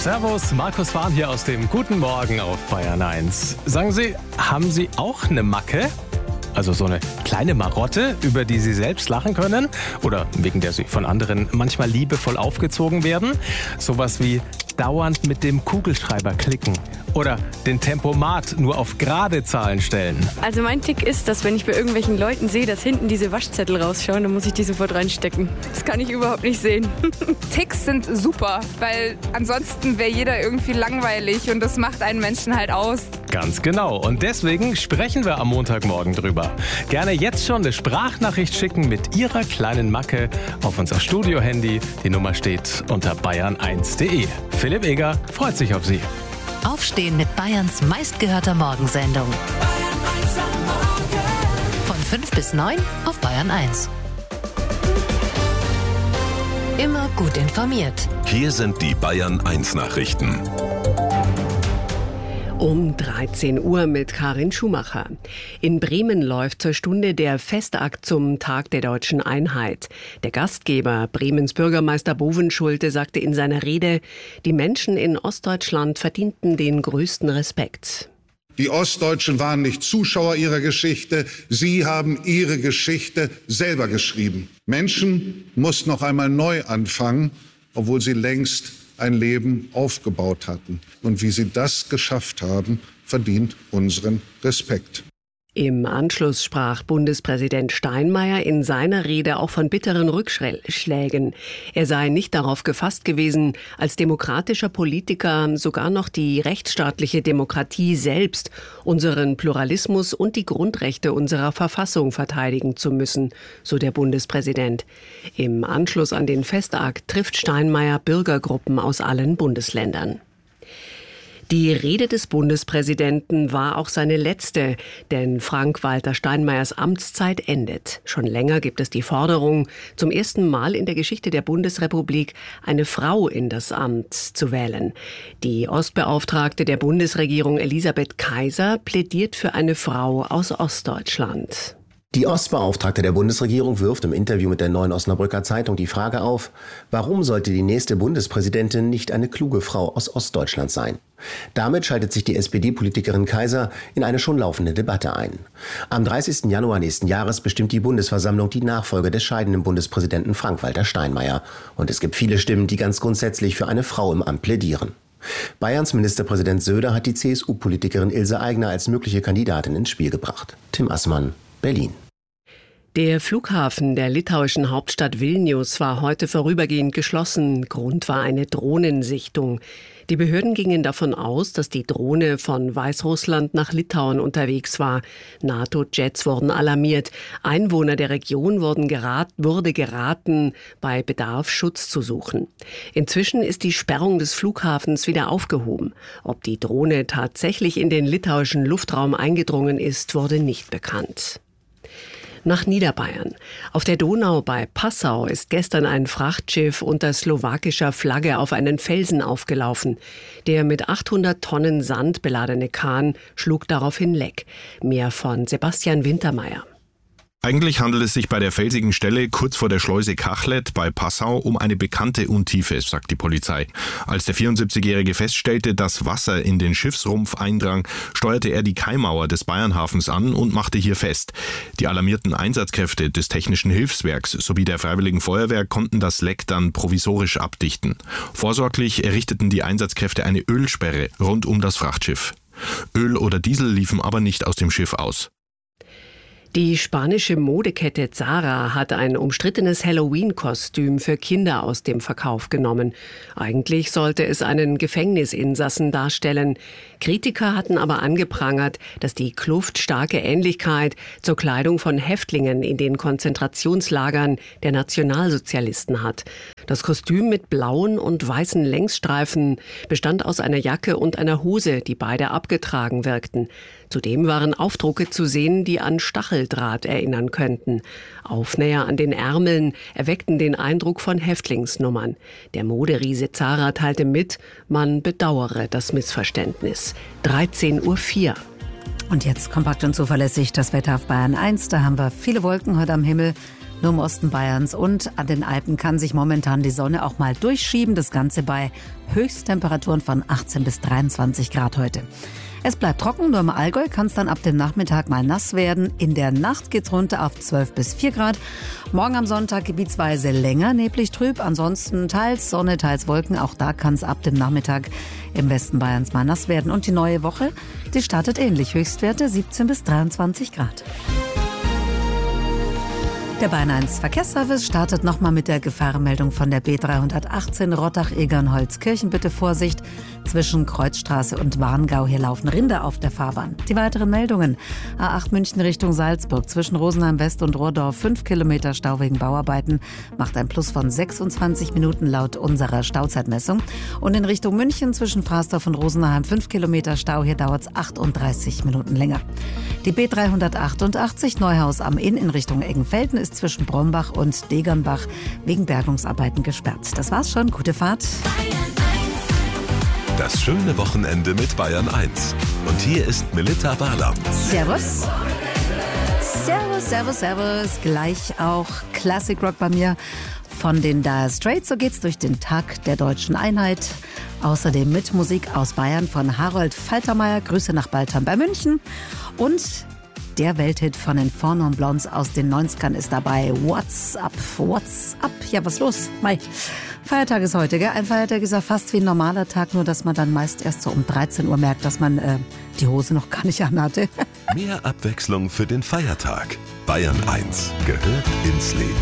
Servus, Markus Fahn hier aus dem Guten Morgen auf Bayern 1. Sagen Sie, haben Sie auch eine Macke? Also so eine kleine Marotte, über die Sie selbst lachen können? Oder wegen der Sie von anderen manchmal liebevoll aufgezogen werden? Sowas wie dauernd mit dem Kugelschreiber klicken oder den Tempomat nur auf gerade Zahlen stellen. Also mein Tick ist, dass wenn ich bei irgendwelchen Leuten sehe, dass hinten diese Waschzettel rausschauen, dann muss ich die sofort reinstecken. Das kann ich überhaupt nicht sehen. Ticks sind super, weil ansonsten wäre jeder irgendwie langweilig und das macht einen Menschen halt aus. Ganz genau. Und deswegen sprechen wir am Montagmorgen drüber. Gerne jetzt schon eine Sprachnachricht schicken mit Ihrer kleinen Macke auf unser Studio-Handy. Die Nummer steht unter bayern1.de. Philipp Eger freut sich auf Sie. Aufstehen mit Bayerns meistgehörter Morgensendung. Von 5 bis 9 auf Bayern 1. Immer gut informiert. Hier sind die Bayern 1 Nachrichten. Um 13 Uhr mit Karin Schumacher. In Bremen läuft zur Stunde der Festakt zum Tag der deutschen Einheit. Der Gastgeber, Bremens Bürgermeister Bovenschulte, sagte in seiner Rede, die Menschen in Ostdeutschland verdienten den größten Respekt. Die Ostdeutschen waren nicht Zuschauer ihrer Geschichte, sie haben ihre Geschichte selber geschrieben. Menschen mussten noch einmal neu anfangen, obwohl sie längst ein Leben aufgebaut hatten. Und wie sie das geschafft haben, verdient unseren Respekt. Im Anschluss sprach Bundespräsident Steinmeier in seiner Rede auch von bitteren Rückschlägen. Er sei nicht darauf gefasst gewesen, als demokratischer Politiker sogar noch die rechtsstaatliche Demokratie selbst, unseren Pluralismus und die Grundrechte unserer Verfassung verteidigen zu müssen, so der Bundespräsident. Im Anschluss an den Festakt trifft Steinmeier Bürgergruppen aus allen Bundesländern. Die Rede des Bundespräsidenten war auch seine letzte, denn Frank-Walter Steinmeiers Amtszeit endet. Schon länger gibt es die Forderung, zum ersten Mal in der Geschichte der Bundesrepublik eine Frau in das Amt zu wählen. Die Ostbeauftragte der Bundesregierung Elisabeth Kaiser plädiert für eine Frau aus Ostdeutschland. Die Ostbeauftragte der Bundesregierung wirft im Interview mit der Neuen Osnabrücker Zeitung die Frage auf, warum sollte die nächste Bundespräsidentin nicht eine kluge Frau aus Ostdeutschland sein? Damit schaltet sich die SPD-Politikerin Kaiser in eine schon laufende Debatte ein. Am 30. Januar nächsten Jahres bestimmt die Bundesversammlung die Nachfolge des scheidenden Bundespräsidenten Frank-Walter Steinmeier. Und es gibt viele Stimmen, die ganz grundsätzlich für eine Frau im Amt plädieren. Bayerns Ministerpräsident Söder hat die CSU-Politikerin Ilse Aigner als mögliche Kandidatin ins Spiel gebracht. Tim Assmann, Berlin. Der Flughafen der litauischen Hauptstadt Vilnius war heute vorübergehend geschlossen. Grund war eine Drohnensichtung. Die Behörden gingen davon aus, dass die Drohne von Weißrussland nach Litauen unterwegs war. NATO-Jets wurden alarmiert. Einwohner der Region wurde geraten, bei Bedarf Schutz zu suchen. Inzwischen ist die Sperrung des Flughafens wieder aufgehoben. Ob die Drohne tatsächlich in den litauischen Luftraum eingedrungen ist, wurde nicht bekannt. Nach Niederbayern. Auf der Donau bei Passau ist gestern ein Frachtschiff unter slowakischer Flagge auf einen Felsen aufgelaufen. Der mit 800 Tonnen Sand beladene Kahn schlug daraufhin leck. Mehr von Sebastian Wintermeyer. Eigentlich handelt es sich bei der felsigen Stelle kurz vor der Schleuse Kachlet bei Passau um eine bekannte Untiefe, sagt die Polizei. Als der 74-Jährige feststellte, dass Wasser in den Schiffsrumpf eindrang, steuerte er die Kaimauer des Bayernhafens an und machte hier fest. Die alarmierten Einsatzkräfte des Technischen Hilfswerks sowie der Freiwilligen Feuerwehr konnten das Leck dann provisorisch abdichten. Vorsorglich errichteten die Einsatzkräfte eine Ölsperre rund um das Frachtschiff. Öl oder Diesel liefen aber nicht aus dem Schiff aus. Die spanische Modekette Zara hat ein umstrittenes Halloween-Kostüm für Kinder aus dem Verkauf genommen. Eigentlich sollte es einen Gefängnisinsassen darstellen. Kritiker hatten aber angeprangert, dass die Kluft starke Ähnlichkeit zur Kleidung von Häftlingen in den Konzentrationslagern der Nationalsozialisten hat. Das Kostüm mit blauen und weißen Längsstreifen bestand aus einer Jacke und einer Hose, die beide abgetragen wirkten. Zudem waren Aufdrucke zu sehen, die an Stacheldraht erinnern könnten. Aufnäher an den Ärmeln erweckten den Eindruck von Häftlingsnummern. Der Moderiese Zara teilte mit, man bedauere das Missverständnis. 13:04 Uhr. Und jetzt kompakt und zuverlässig das Wetter auf Bayern 1. Da haben wir viele Wolken heute am Himmel. Nur im Osten Bayerns und an den Alpen kann sich momentan die Sonne auch mal durchschieben. Das Ganze bei Höchsttemperaturen von 18 bis 23 Grad heute. Es bleibt trocken, nur im Allgäu kann es dann ab dem Nachmittag mal nass werden. In der Nacht geht's runter auf 12 bis 4 Grad. Morgen am Sonntag gebietsweise länger neblig trüb. Ansonsten teils Sonne, teils Wolken. Auch da kann es ab dem Nachmittag im Westen Bayerns mal nass werden. Und die neue Woche, die startet ähnlich. Höchstwerte 17 bis 23 Grad. Der Bayern 1 Verkehrsservice startet nochmal mit der Gefahrenmeldung von der B318 Rottach-Egernholz-Kirchen. Bitte Vorsicht zwischen Kreuzstraße und Warngau. Hier laufen Rinder auf der Fahrbahn. Die weiteren Meldungen. A8 München Richtung Salzburg. Zwischen Rosenheim West und Rohrdorf 5 Kilometer Stau wegen Bauarbeiten. Macht ein Plus von 26 Minuten laut unserer Stauzeitmessung. Und in Richtung München zwischen Frasdorf und Rosenheim 5 Kilometer Stau. Hier dauert es 38 Minuten länger. Die B388 Neuhaus am Inn in Richtung Eggenfelden ist zwischen Brombach und Degernbach wegen Bergungsarbeiten gesperrt. Das war's schon. Gute Fahrt. Das schöne Wochenende mit Bayern 1. Und hier ist Melitta Barlaam. Servus. Servus, servus, servus. Gleich auch Classic Rock bei mir von den Dire Straits. So geht's durch den Tag der deutschen Einheit. Außerdem mit Musik aus Bayern von Harold Faltermeier. Grüße nach Baltham bei München. Und der Welthit von den Four Non Blondes aus den 90ern ist dabei. What's up? What's up? Ja, was los? Mai. Feiertag ist heute, gell? Ein Feiertag ist ja fast wie ein normaler Tag, nur dass man dann meist erst so um 13 Uhr merkt, dass man die Hose noch gar nicht anhatte. Mehr Abwechslung für den Feiertag. Bayern 1 gehört ins Leben.